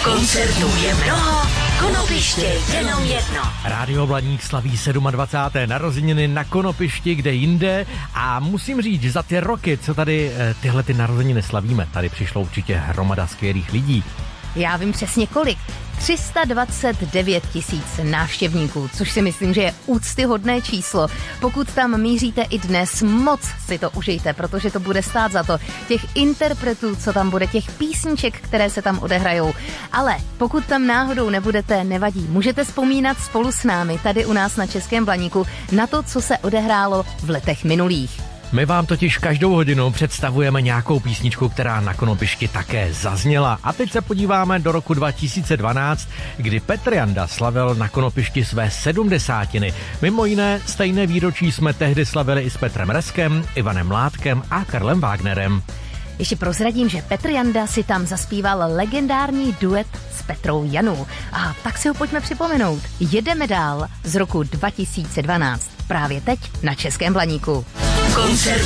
Koncertů je mnoho, Konopiště jenom jedno. Rádio Blaník slaví 27. narozeniny na Konopišti, kde jinde, a musím říct, že za ty roky, co tady tyhle narozeniny slavíme, tady přišlo určitě hromada skvělých lidí. Já vím přesně kolik. 329 000 návštěvníků, což si myslím, že je úctyhodné číslo. Pokud tam míříte i dnes, moc si to užijte, protože to bude stát za to. Těch interpretů, co tam bude, těch písniček, které se tam odehrajou. Ale pokud tam náhodou nebudete, nevadí. Můžete vzpomínat spolu s námi tady u nás na Českém Blaníku na to, co se odehrálo v letech minulých. My vám totiž každou hodinu představujeme nějakou písničku, která na Konopišti také zazněla. A teď se podíváme do roku 2012, kdy Petr Janda slavil na Konopišti své 70. Mimo jiné stejné výročí jsme tehdy slavili i s Petrem Reskem, Ivanem Mládkem a Karlem Wagnerem. Ještě prozradím, že Petr Janda si tam zaspíval legendární duet s Petrou Janou. A tak si ho pojďme připomenout. Jedeme dál z roku 2012. Právě teď na Českém Blaníku. Koncert